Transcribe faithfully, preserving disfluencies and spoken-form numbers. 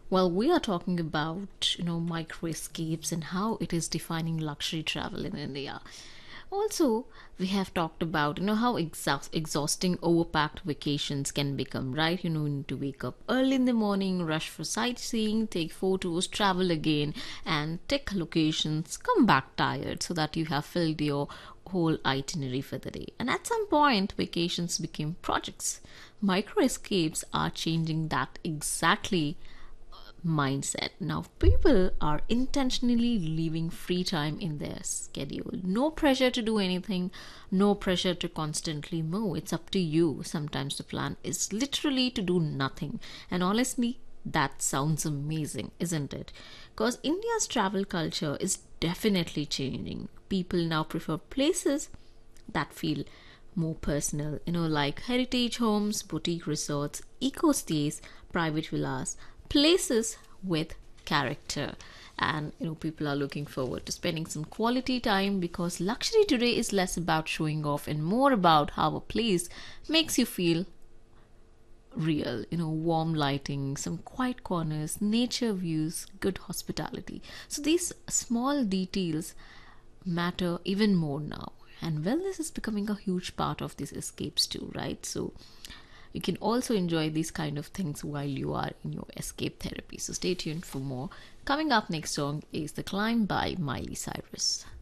Well, we are talking about, you know, micro escapes and how it is defining luxury travel in India. Also, we have talked about, you know, how exhaust- exhausting overpacked vacations can become, right? You know, you need to wake up early in the morning, rush for sightseeing, take photos, travel again, and tick locations, come back tired so that you have filled your whole itinerary for the day. And at some point, vacations became projects. Micro escapes are changing that exactly mindset. Now, people are intentionally leaving free time in their schedule. No pressure to do anything, no pressure to constantly move. It's up to you. Sometimes the plan is literally to do nothing. And honestly, that sounds amazing, isn't it? Because India's travel culture is definitely changing. People now prefer places that feel more personal, you know, like heritage homes, boutique resorts, eco stays, private villas, places with character. And you know, people are looking forward to spending some quality time because luxury today is less about showing off and more about how a place makes you feel real. You know, warm lighting, some quiet corners, nature views, good hospitality. So these small details matter even more now, and wellness is becoming a huge part of these escapes too, right? So you can also enjoy these kind of things while you are in your escape therapy. So stay tuned for more. Coming up, next song is The Climb by Miley Cyrus.